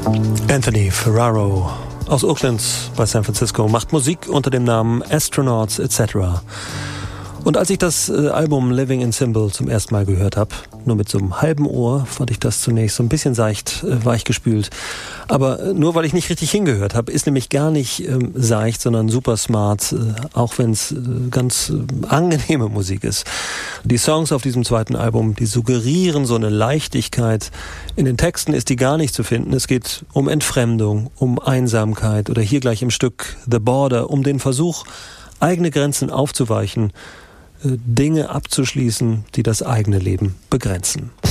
Anthony Ferraro aus Oakland bei San Francisco macht Musik unter dem Namen Astronauts etc. Und als ich das Album Living in Symbol zum ersten Mal gehört habe, nur mit so einem halben Ohr, fand ich das zunächst so ein bisschen seicht, weichgespült. Aber nur weil ich nicht richtig hingehört habe, ist nämlich gar nicht seicht, sondern super smart, auch wenn es ganz angenehme Musik ist. Die Songs auf diesem zweiten Album, die suggerieren so eine Leichtigkeit. In den Texten ist die gar nicht zu finden. Es geht um Entfremdung, um Einsamkeit oder hier gleich im Stück The Border, um den Versuch, eigene Grenzen aufzuweichen, Dinge abzuschließen, die das eigene Leben begrenzen.